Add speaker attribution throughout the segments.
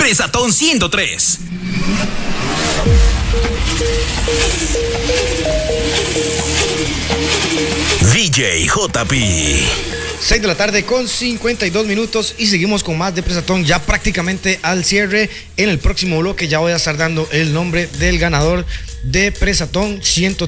Speaker 1: Presatón 103. DJ JP.
Speaker 2: 6 de la tarde con 52 minutos y seguimos con más de Presatón, ya prácticamente al cierre. En el próximo bloque ya voy a estar dando el nombre del ganador de Presatón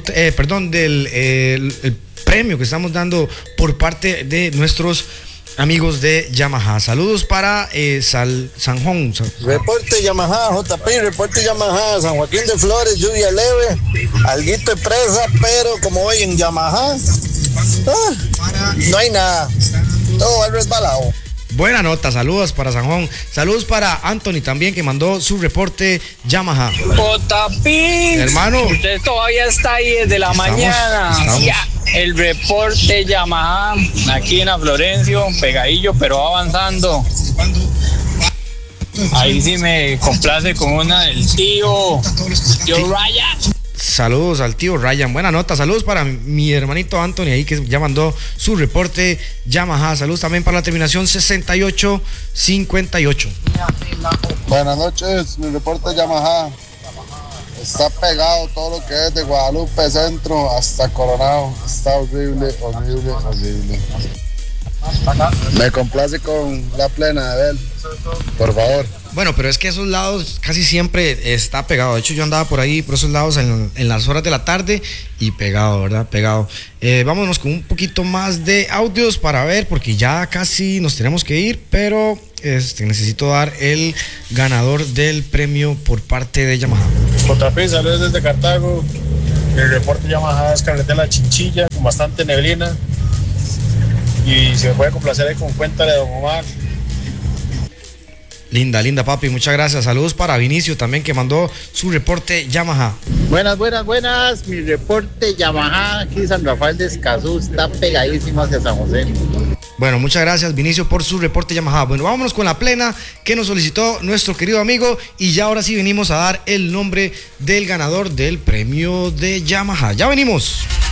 Speaker 2: el premio que estamos dando por parte de nuestros amigos de Yamaha. Saludos para San Juan.
Speaker 3: Reporte Yamaha, JP, reporte Yamaha, San Joaquín de Flores, lluvia leve, alguito de presa, pero como hoy en Yamaha, no hay nada, todo va resbalado.
Speaker 2: Buena nota, saludos para San Juan. Saludos para Anthony también, que mandó su reporte Yamaha.
Speaker 4: JP,
Speaker 2: hermano,
Speaker 4: usted todavía está ahí desde la mañana. Ya, el reporte Yamaha aquí en la Florencio, pegadillo, pero avanzando. Ahí sí me complace con una del tío Ryan.
Speaker 2: Saludos al tío Ryan, buena nota. Saludos para mi hermanito Anthony ahí, que ya mandó su reporte Yamaha. Saludos también para la terminación 6858.
Speaker 3: Buenas noches, mi reporte Yamaha. Está pegado todo lo que es de Guadalupe Centro hasta Coronado. Está horrible. Me complace con la plena de él, por favor.
Speaker 2: Bueno, pero es que esos lados casi siempre está pegado. De hecho, yo andaba por ahí, por esos lados en las horas de la tarde y pegado, ¿verdad? Pegado. Vámonos con un poquito más de audios para ver, porque ya casi nos tenemos que ir, pero necesito dar el ganador del premio por parte de Yamaha.
Speaker 5: JP, saludos desde Cartago. El reporte Yamaha es carretera Chinchilla, con bastante neblina. Y si me puede complacer ahí con Cuéntale de Don Omar.
Speaker 2: Linda, papi, muchas gracias. Saludos para Vinicio también, que mandó su reporte Yamaha.
Speaker 6: Buenas. Mi reporte Yamaha aquí San Rafael de Escazú está pegadísimo hacia San José.
Speaker 2: Bueno, muchas gracias, Vinicio, por su reporte Yamaha. Bueno, vámonos con la plena que nos solicitó nuestro querido amigo. Y ya ahora sí venimos a dar el nombre del ganador del premio de Yamaha. Ya venimos.